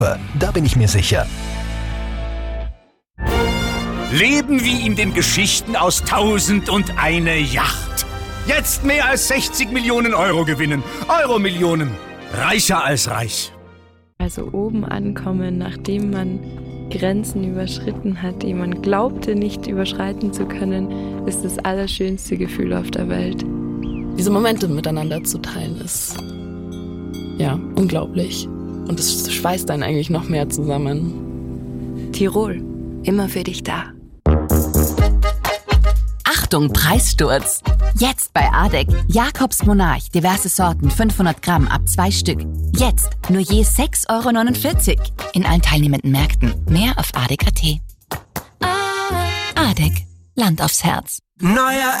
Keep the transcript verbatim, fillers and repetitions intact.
Da bin ich mir sicher. Leben wie in den Geschichten aus Tausend und eine Yacht. Jetzt mehr als sechzig Millionen Euro gewinnen. Euro-Millionen. Reicher als reich. Also oben ankommen, nachdem man Grenzen überschritten hat, die man glaubte nicht überschreiten zu können, ist das allerschönste Gefühl auf der Welt. Diese Momente miteinander zu teilen ist, ja, unglaublich. Und es schweißt einen eigentlich noch mehr zusammen. Tirol, immer für dich da. Achtung, Preissturz! Jetzt bei Adek. Jakobs Monarch, diverse Sorten, fünfhundert Gramm ab zwei Stück. Jetzt nur je sechs Euro neunundvierzig. In allen teilnehmenden Märkten. Mehr auf adek punkt at. Adek. Land aufs Herz. Neuer